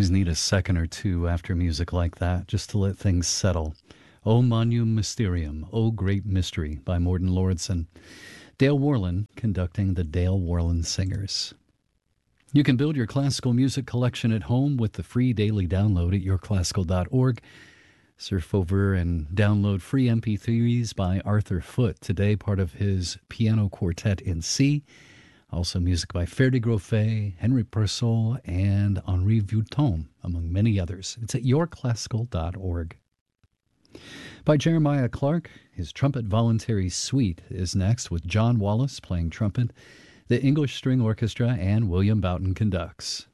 always need a second or two after music like that, just to let things settle. O Magnum Mysterium, O Great Mystery by Morten Lauridsen. Dale Worland conducting the Dale Worland Singers. You can build your classical music collection at home with the free daily download at yourclassical.org. Surf over and download free MP3s by Arthur Foote, today part of his piano quartet in C. Also music by Ferdi Grofet, Henry Purcell, and Henri Vuitton, among many others. It's at yourclassical.org. By Jeremiah Clark, his Trumpet Voluntary Suite is next with John Wallace playing trumpet. The English String Orchestra and William Boughton conducts.